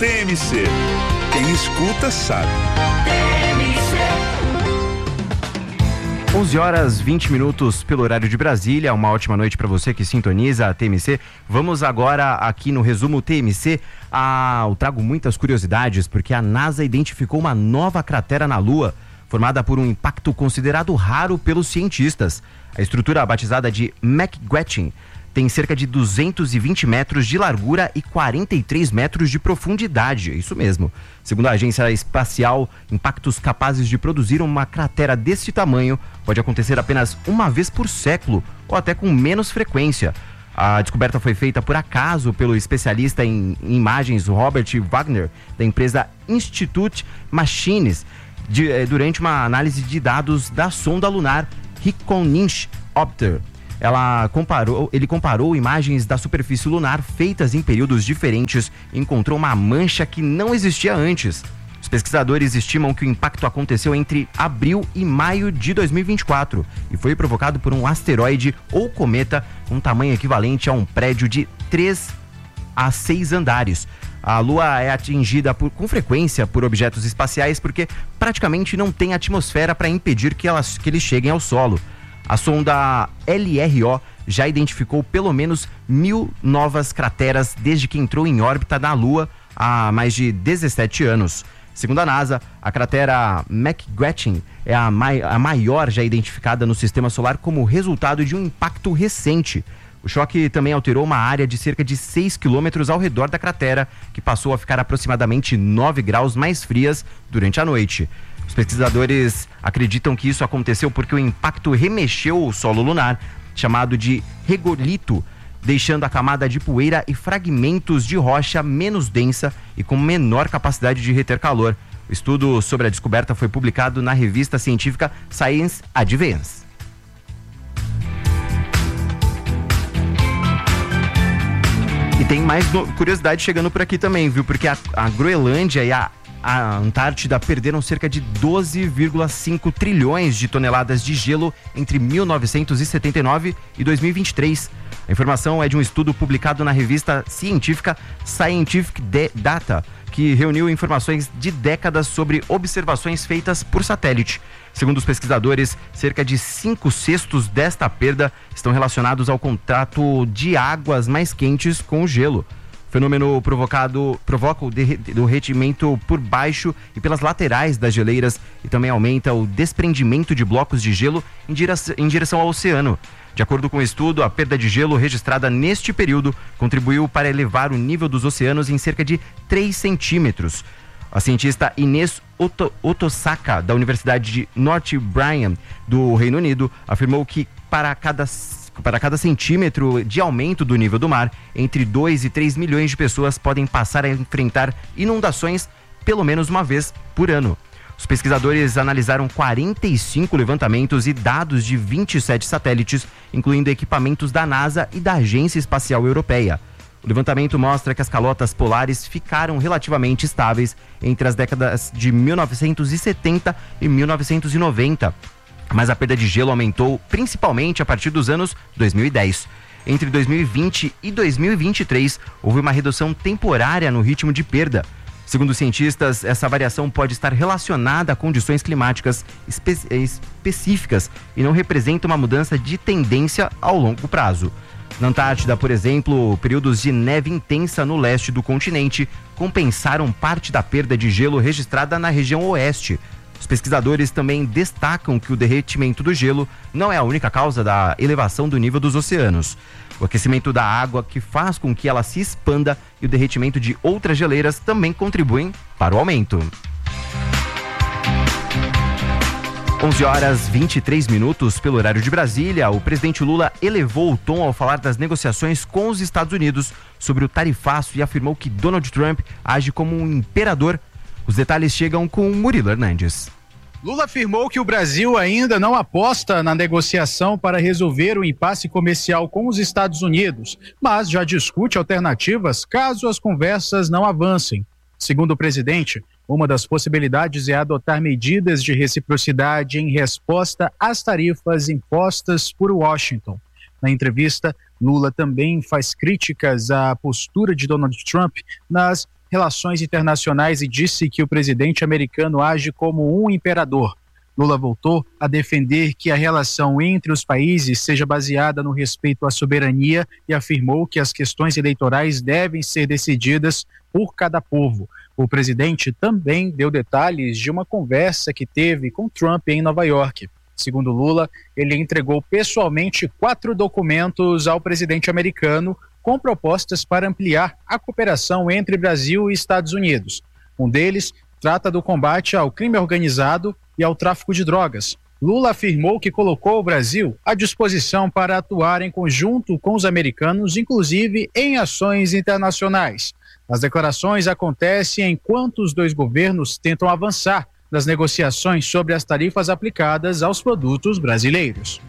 TMC. Quem escuta sabe. 11h20 pelo horário de Brasília. Uma ótima noite para você que sintoniza a TMC. Vamos agora aqui no resumo TMC. Eu trago muitas curiosidades porque a NASA identificou uma nova cratera na Lua, formada por um impacto considerado raro pelos cientistas. A estrutura, batizada de McGuettin, tem cerca de 220 metros de largura e 43 metros de profundidade, isso mesmo. Segundo a agência espacial, impactos capazes de produzir uma cratera desse tamanho pode acontecer apenas uma vez por século ou até com menos frequência. A descoberta foi feita por acaso pelo especialista em imagens Robert Wagner, da empresa Institute Machines, durante uma análise de dados da sonda lunar Reckoning-Opter. Ele comparou imagens da superfície lunar feitas em períodos diferentes e encontrou uma mancha que não existia antes. Os pesquisadores estimam que o impacto aconteceu entre abril e maio de 2024 e foi provocado por um asteroide ou cometa com um tamanho equivalente a um prédio de 3 a 6 andares. A Lua é atingida com frequência por objetos espaciais porque praticamente não tem atmosfera para impedir que eles cheguem ao solo. A sonda LRO já identificou pelo menos 1.000 novas crateras desde que entrou em órbita na Lua há mais de 17 anos. Segundo a NASA, a cratera McGuettin é a maior já identificada no sistema solar como resultado de um impacto recente. O choque também alterou uma área de cerca de 6 quilômetros ao redor da cratera, que passou a ficar aproximadamente 9 graus mais frias durante a noite. Os pesquisadores acreditam que isso aconteceu porque o impacto remexeu o solo lunar, chamado de regolito, deixando a camada de poeira e fragmentos de rocha menos densa e com menor capacidade de reter calor. O estudo sobre a descoberta foi publicado na revista científica Science Advance. E tem mais curiosidade chegando por aqui também, viu? Porque a Groenlândia e a Antártida perderam cerca de 12,5 trilhões de toneladas de gelo entre 1979 e 2023. A informação é de um estudo publicado na revista científica Scientific Data, que reuniu informações de décadas sobre observações feitas por satélite. Segundo os pesquisadores, cerca de 5/6 desta perda estão relacionados ao contato de águas mais quentes com o gelo. O fenômeno provoca o derretimento por baixo e pelas laterais das geleiras e também aumenta o desprendimento de blocos de gelo em direção ao oceano. De acordo com o estudo, a perda de gelo registrada neste período contribuiu para elevar o nível dos oceanos em cerca de 3 centímetros. A cientista Inês Otosaka, da Universidade de Northumbria, do Reino Unido, afirmou que para cada centímetro de aumento do nível do mar, entre 2 e 3 milhões de pessoas podem passar a enfrentar inundações pelo menos uma vez por ano. Os pesquisadores analisaram 45 levantamentos e dados de 27 satélites, incluindo equipamentos da NASA e da Agência Espacial Europeia. O levantamento mostra que as calotas polares ficaram relativamente estáveis entre as décadas de 1970 e 1990. Mas a perda de gelo aumentou principalmente a partir dos anos 2010. Entre 2020 e 2023, houve uma redução temporária no ritmo de perda. Segundo os cientistas, essa variação pode estar relacionada a condições climáticas específicas e não representa uma mudança de tendência ao longo prazo. Na Antártida, por exemplo, períodos de neve intensa no leste do continente compensaram parte da perda de gelo registrada na região oeste. Os pesquisadores também destacam que o derretimento do gelo não é a única causa da elevação do nível dos oceanos. O aquecimento da água, que faz com que ela se expanda, e o derretimento de outras geleiras também contribuem para o aumento. 11h23 pelo horário de Brasília. O presidente Lula elevou o tom ao falar das negociações com os Estados Unidos sobre o tarifaço e afirmou que Donald Trump age como um imperador. Os detalhes chegam com Murilo Hernandes. Lula afirmou que o Brasil ainda não aposta na negociação para resolver o impasse comercial com os Estados Unidos, mas já discute alternativas caso as conversas não avancem. Segundo o presidente, uma das possibilidades é adotar medidas de reciprocidade em resposta às tarifas impostas por Washington. Na entrevista, Lula também faz críticas à postura de Donald Trump nas relações internacionais e disse que o presidente americano age como um imperador. Lula voltou a defender que a relação entre os países seja baseada no respeito à soberania e afirmou que as questões eleitorais devem ser decididas por cada povo. O presidente também deu detalhes de uma conversa que teve com Trump em Nova York. Segundo Lula, ele entregou pessoalmente 4 documentos ao presidente americano com propostas para ampliar a cooperação entre Brasil e Estados Unidos. Um deles trata do combate ao crime organizado e ao tráfico de drogas. Lula afirmou que colocou o Brasil à disposição para atuar em conjunto com os americanos, inclusive em ações internacionais. As declarações acontecem enquanto os dois governos tentam avançar nas negociações sobre as tarifas aplicadas aos produtos brasileiros.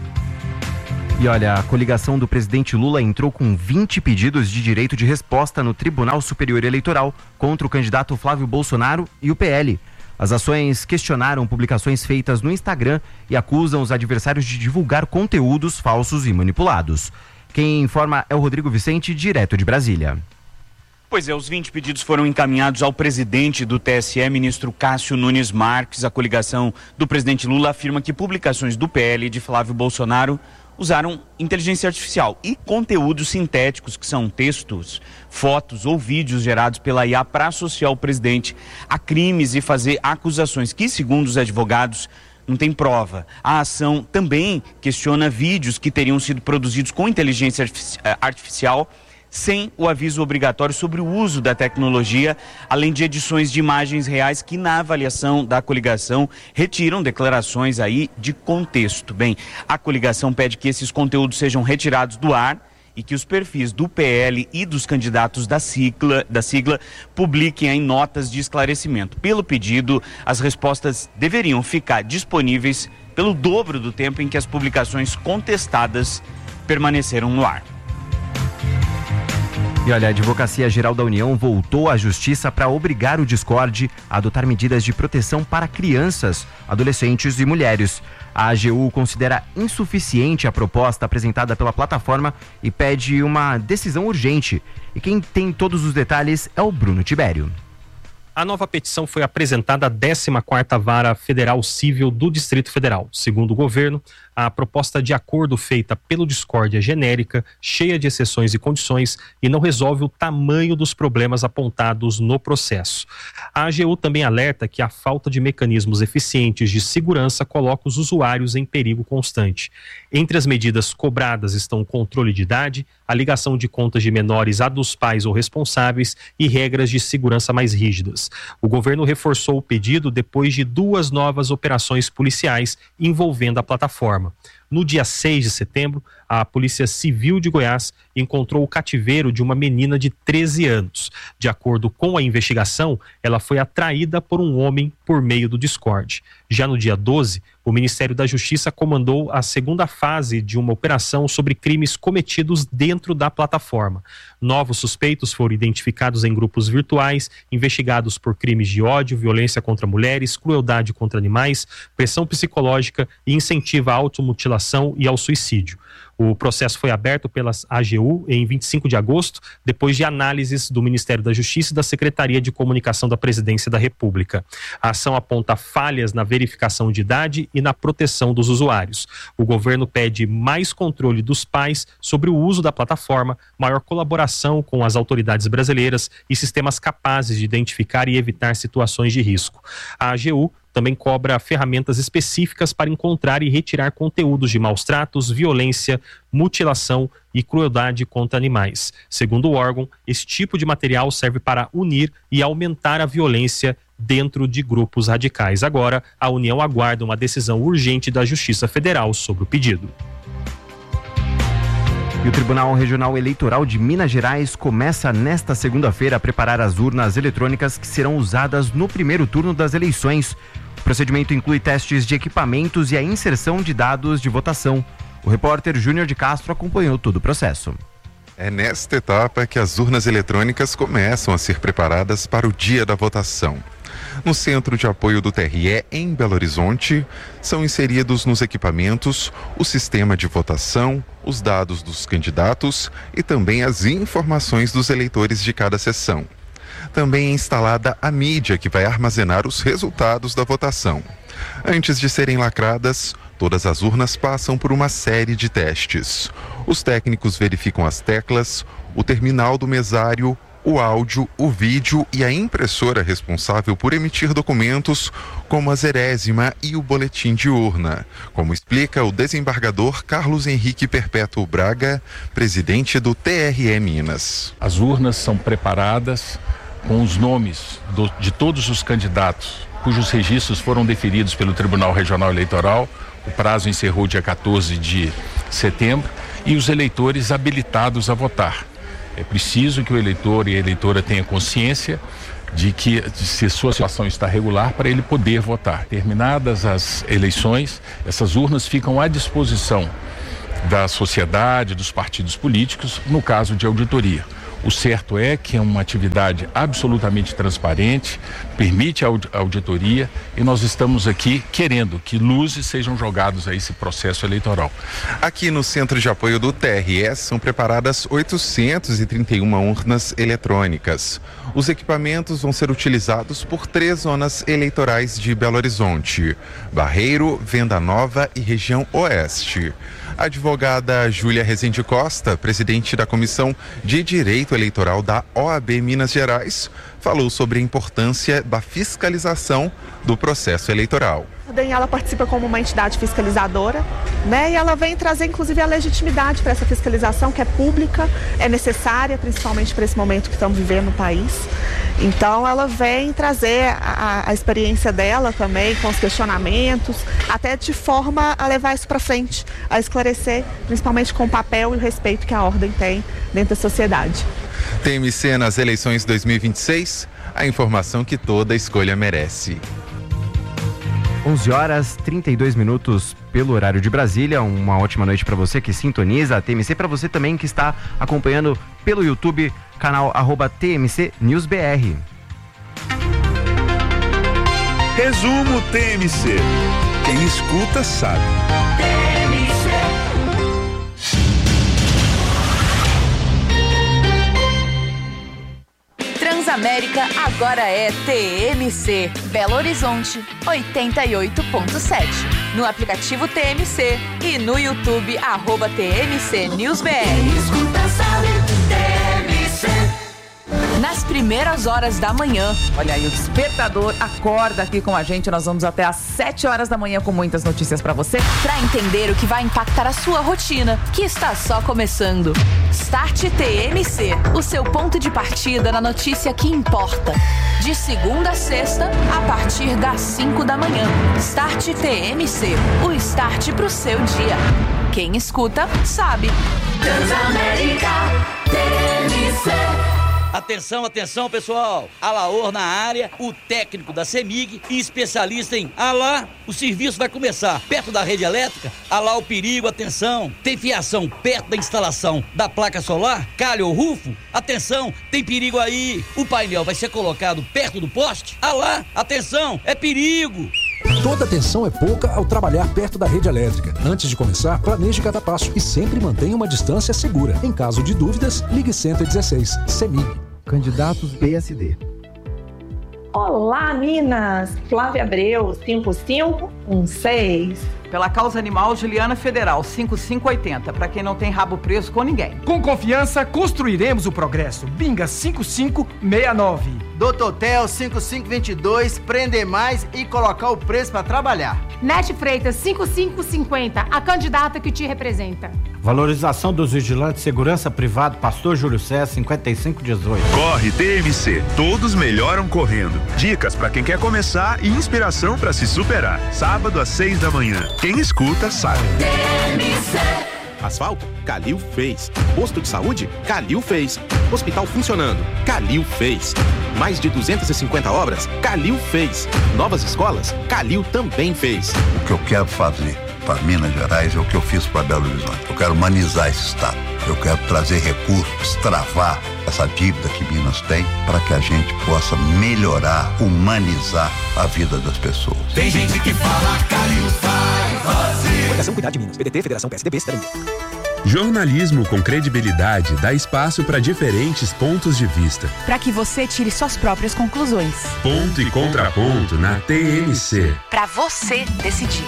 E olha, a coligação do presidente Lula entrou com 20 pedidos de direito de resposta no Tribunal Superior Eleitoral contra o candidato Flávio Bolsonaro e o PL. As ações questionaram publicações feitas no Instagram e acusam os adversários de divulgar conteúdos falsos e manipulados. Quem informa é o Rodrigo Vicente, direto de Brasília. Pois é, os 20 pedidos foram encaminhados ao presidente do TSE, ministro Cássio Nunes Marques. A coligação do presidente Lula afirma que publicações do PL de Flávio Bolsonaro usaram inteligência artificial e conteúdos sintéticos, que são textos, fotos ou vídeos gerados pela IA para associar o presidente a crimes e fazer acusações que, segundo os advogados, não tem prova. A ação também questiona vídeos que teriam sido produzidos com inteligência artificial sem o aviso obrigatório sobre o uso da tecnologia, além de edições de imagens reais que, na avaliação da coligação, retiram declarações aí de contexto. Bem, a coligação pede que esses conteúdos sejam retirados do ar e que os perfis do PL e dos candidatos da sigla publiquem aí notas de esclarecimento. Pelo pedido, as respostas deveriam ficar disponíveis pelo dobro do tempo em que as publicações contestadas permaneceram no ar. E olha, a Advocacia Geral da União voltou à Justiça para obrigar o Discord a adotar medidas de proteção para crianças, adolescentes e mulheres. A AGU considera insuficiente a proposta apresentada pela plataforma e pede uma decisão urgente. E quem tem todos os detalhes é o Bruno Tibério. A nova petição foi apresentada à 14ª Vara Federal Civil do Distrito Federal. Segundo o governo, a proposta de acordo feita pelo Discord é genérica, cheia de exceções e condições e não resolve o tamanho dos problemas apontados no processo. A AGU também alerta que a falta de mecanismos eficientes de segurança coloca os usuários em perigo constante. Entre as medidas cobradas estão o controle de idade, a ligação de contas de menores a dos pais ou responsáveis e regras de segurança mais rígidas. O governo reforçou o pedido depois de 2 novas operações policiais envolvendo a plataforma. No dia 6 de setembro, a Polícia Civil de Goiás encontrou o cativeiro de uma menina de 13 anos. De acordo com a investigação, ela foi atraída por um homem por meio do Discord. Já no dia 12, o Ministério da Justiça comandou a segunda fase de uma operação sobre crimes cometidos dentro da plataforma. Novos suspeitos foram identificados em grupos virtuais, investigados por crimes de ódio, violência contra mulheres, crueldade contra animais, pressão psicológica e incentivo à automutilação e ao suicídio. O processo foi aberto pela AGU em 25 de agosto, depois de análises do Ministério da Justiça e da Secretaria de Comunicação da Presidência da República. A ação aponta falhas na verificação de idade e na proteção dos usuários. O governo pede mais controle dos pais sobre o uso da plataforma, maior colaboração com as autoridades brasileiras e sistemas capazes de identificar e evitar situações de risco. A AGU também cobra ferramentas específicas para encontrar e retirar conteúdos de maus tratos, violência, mutilação e crueldade contra animais. Segundo o órgão, esse tipo de material serve para unir e aumentar a violência dentro de grupos radicais. Agora, a União aguarda uma decisão urgente da Justiça Federal sobre o pedido. E o Tribunal Regional Eleitoral de Minas Gerais começa nesta segunda-feira a preparar as urnas eletrônicas que serão usadas no primeiro turno das eleições. O procedimento inclui testes de equipamentos e a inserção de dados de votação. O repórter Júnior de Castro acompanhou todo o processo. É nesta etapa que as urnas eletrônicas começam a ser preparadas para o dia da votação. No Centro de Apoio do TRE, em Belo Horizonte, são inseridos nos equipamentos o sistema de votação, os dados dos candidatos e também as informações dos eleitores de cada sessão. Também é instalada a mídia que vai armazenar os resultados da votação. Antes de serem lacradas, todas as urnas passam por uma série de testes. Os técnicos verificam as teclas, o terminal do mesário, o áudio, o vídeo e a impressora responsável por emitir documentos como a zerésima e o boletim de urna, como explica o desembargador Carlos Henrique Perpétuo Braga, presidente do TRE Minas. As urnas são preparadas com os nomes de todos os candidatos cujos registros foram deferidos pelo Tribunal Regional Eleitoral. O prazo encerrou dia 14 de setembro e os eleitores habilitados a votar. É preciso que o eleitor e a eleitora tenham consciência de que se sua situação está regular para ele poder votar. Terminadas as eleições, essas urnas ficam à disposição da sociedade, dos partidos políticos, no caso de auditoria. O certo é que é uma atividade absolutamente transparente, permite a auditoria e nós estamos aqui querendo que luzes sejam jogadas a esse processo eleitoral. Aqui no Centro de Apoio do TRE são preparadas 831 urnas eletrônicas. Os equipamentos vão ser utilizados por 3 zonas eleitorais de Belo Horizonte: Barreiro, Venda Nova e região Oeste. A advogada Júlia Rezende Costa, presidente da Comissão de Direito Eleitoral da OAB Minas Gerais, falou sobre a importância da fiscalização do processo eleitoral. A Daniela participa como uma entidade fiscalizadora, né? E ela vem trazer, inclusive, a legitimidade para essa fiscalização, que é pública, é necessária, principalmente para esse momento que estamos vivendo no país. Então, ela vem trazer a experiência dela também, com os questionamentos, até de forma a levar isso para frente, a esclarecer, principalmente com o papel e o respeito que a ordem tem dentro da sociedade. TMC nas eleições 2026, a informação que toda escolha merece. 11h32 pelo horário de Brasília. Uma ótima noite para você que sintoniza a TMC, para você também que está acompanhando pelo YouTube, canal @TMC News BR. Resumo TMC. Quem escuta sabe. Transamérica agora é TMC. Belo Horizonte 88.7. No aplicativo TMC e no YouTube @TMC News BR. Escuta, sabe, TMC. Nas primeiras horas da manhã. Olha aí, o despertador acorda aqui com a gente. Nós vamos até às 7 horas da manhã com muitas notícias pra você. Pra entender o que vai impactar a sua rotina, que está só começando. Start TMC, o seu ponto de partida na notícia que importa. De segunda a sexta, a partir das 5 da manhã. Start TMC, o start pro seu dia. Quem escuta, sabe. Transamérica TMC. Atenção, atenção, pessoal. Alaor na área, o técnico da CEMIG e especialista em Alá. O serviço vai começar perto da rede elétrica. Alá o perigo, atenção. Tem fiação perto da instalação da placa solar, calha ou rufo? Atenção, tem perigo aí. O painel vai ser colocado perto do poste? Alá, atenção, é perigo. Toda atenção é pouca ao trabalhar perto da rede elétrica. Antes de começar, planeje cada passo e sempre mantenha uma distância segura. Em caso de dúvidas, ligue 116. CEMIG. Candidatos PSD. Olá, Minas! Flávia Abreu, 5516. Pela causa animal, Juliana Federal, 5580. Para quem não tem rabo preso com ninguém. Com confiança, construiremos o progresso. Binga 5569. Dototel 5522, prender mais e colocar o preço para trabalhar. Nete Freitas 5550, a candidata que te representa. Valorização dos vigilantes de segurança privado, Pastor Júlio César 5518. Corre TMC, todos melhoram correndo. Dicas para quem quer começar e inspiração para se superar. Sábado às 6 da manhã. Quem escuta sabe. TMC. Asfalto? Calil fez. Posto de saúde? Calil fez. Hospital funcionando? Calil fez. Mais de 250 obras? Calil fez. Novas escolas? Calil também fez. O que eu quero fazer para Minas Gerais é o que eu fiz para Belo Horizonte. Eu quero humanizar esse estado. Eu quero trazer recursos, travar essa dívida que Minas tem para que a gente possa melhorar, humanizar a vida das pessoas. Tem gente que fala Calil vai fazer. Federação Cuidar de Minas. PDT, Federação PSDB, Cidadania. Jornalismo com credibilidade dá espaço para diferentes pontos de vista. Para que você tire suas próprias conclusões. Ponto e contraponto na TMC. Para você decidir.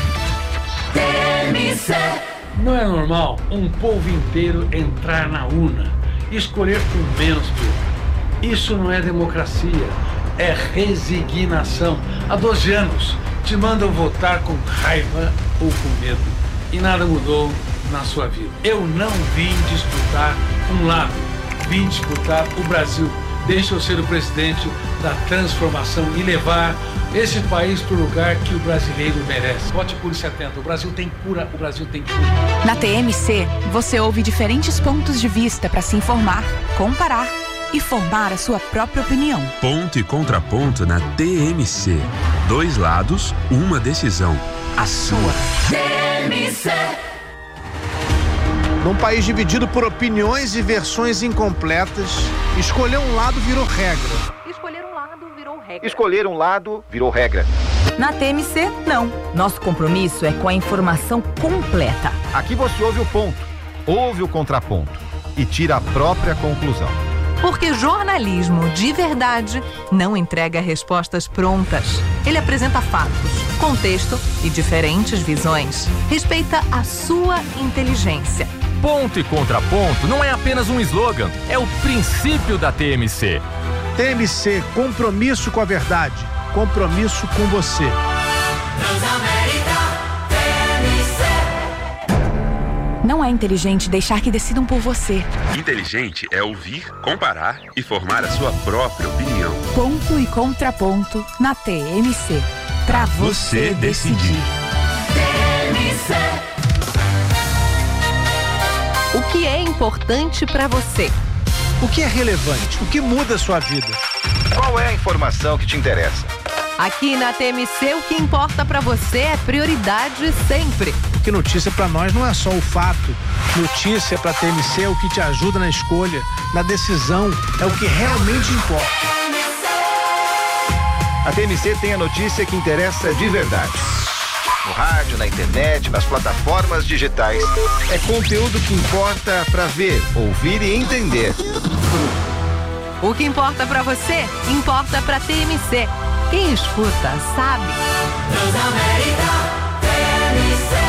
TMC. Não é normal um povo inteiro entrar na urna e escolher por menos que isso não é democracia, é resignação. Há 12 anos te mandam votar com raiva ou com medo e nada mudou na sua vida. Eu não vim disputar um lado, vim disputar o Brasil. Deixa eu ser o presidente da transformação e levar esse país para o lugar que o brasileiro merece. Vote por 70. O Brasil tem cura, o Brasil tem cura. Na TMC, você ouve diferentes pontos de vista para se informar, comparar e formar a sua própria opinião. Ponto e contraponto na TMC. 2 lados, uma decisão. A sua. TMC. Num país dividido por opiniões e versões incompletas, escolher um lado virou regra. Escolher um lado virou regra. Na TMC, não. Nosso compromisso é com a informação completa. Aqui você ouve o ponto, ouve o contraponto e tira a própria conclusão. Porque jornalismo de verdade não entrega respostas prontas. Ele apresenta fatos, contexto e diferentes visões. Respeita a sua inteligência. Ponto e contraponto não é apenas um slogan, é o princípio da TMC. TMC, compromisso com a verdade, compromisso com você. Não é inteligente deixar que decidam por você. Inteligente é ouvir, comparar e formar a sua própria opinião. Ponto e contraponto na TMC. Pra você decidir. TMC. O que é importante para você? O que é relevante? O que muda a sua vida? Qual é a informação que te interessa? Aqui na TMC, o que importa para você é prioridade sempre. Porque notícia para nós não é só o fato. Notícia para TMC é o que te ajuda na escolha, na decisão, é o que realmente importa. A TMC tem a notícia que interessa de verdade. No rádio, na internet, nas plataformas digitais. É conteúdo que importa para ver, ouvir e entender. O que importa para você, importa para TMC. Quem escuta, sabe. Transamérica, TMC.